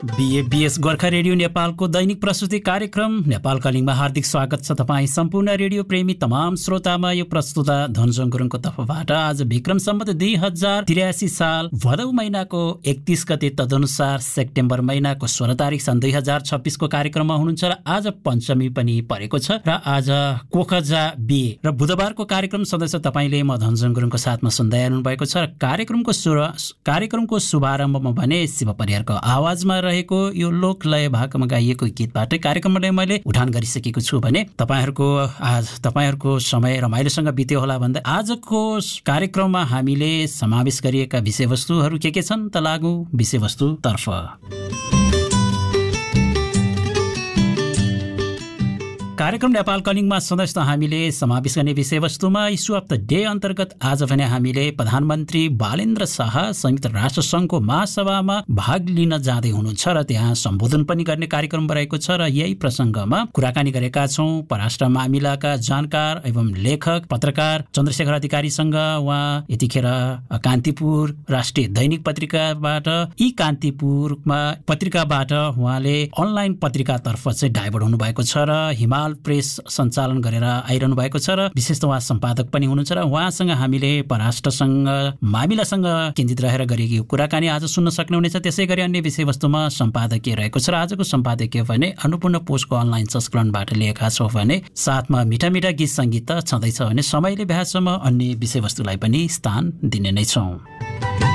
BS Gorkha radio नेपालको दैनिक प्रस्तुति कार्यक्रम नेपाल कलिङमा हार्दिक स्वागत छ। तपाईँ सम्पूर्ण रेडियो प्रेमी तमाम श्रोतामा यो प्रस्तुता धनजङ गुरुङको तर्फबाट आज विक्रम सम्वत 2083 साल भदौ महिनाको 31 गते तदनुसार सेप्टेम्बर महिनाको 16 तारिक सन् 2026 को कार्यक्रममा हुनुहुन्छ र आज पञ्चमी पनि परेको छ र आज कोखजा बिए र बुधबारको कार्यक्रम सदस्य तपाईँले म धनजङ गुरुङको साथमा सुन्दै आउनु भएको छ र कार्यक्रमको शुभारम्भमा भने शिव परियारको आवाजमा रहेको यो लोकलय भागमा गाइएको गीतबाटै कार्यक्रमलाई मैले उठान गरिसकेको छु भने तपाईहरुको समय रमाइलोसँग बित्यो होला भन्दै आजको कार्यक्रममा हामीले समावेश गरिएका विषयवस्तुहरू के छन् त लागू विषयवस्तुतर्फ। कार्यक्रम नेपाल कलिङमा सधैँ हामीले समावेश गर्ने विषयवस्तुमा इस्यु अफ द डे अन्तर्गत आज भने हामीले प्रधानमन्त्री बालेन्द्र शाह संयुक्त राष्ट्र संघको महासभामा भाग लिन जाँदै हुनुहुन्छ र त्यहाँ सम्बोधन पनि गर्ने कार्यक्रम रहेको छ र यही प्रसङ्गमा कुराकानी गरेका छौँ परराष्ट्र मामिलाका जानकार एवं लेखक पत्रकार चन्द्रशेखर अधिकारीसँग। उहाँ यतिखेर कान्तिपुर राष्ट्रिय दैनिक पत्रिकाबाट कान्तिपुरमा पत्रिकाबाट उहाँले अनलाइन पत्रिकातर्फ चाहिँ डाइभर्ट हुनुभएको छ र हिमाल प्रेस सञ्चालन गरेर आइरहनु भएको छ र विशेष त उहाँ सम्पादक पनि हुनुहुन्छ र उहाँसँग हामीले परराष्ट्रसँग मामिलासँग केन्द्रित रहेर गरेको कुराकानी आज सुन्न सक्नुहुनेछ। त्यसै गरी अन्य विषयवस्तुमा सम्पादकीय रहेको छ र आजको सम्पादकीय भने अन्नपूर्ण पोस्टको अनलाइन संस्करणबाट लिएका छौँ भने साथमा मिठा मिठा गीत सङ्गीत त छँदैछ भने समयले भ्यासम्म अन्य विषयवस्तुलाई पनि स्थान दिने नै छौँ।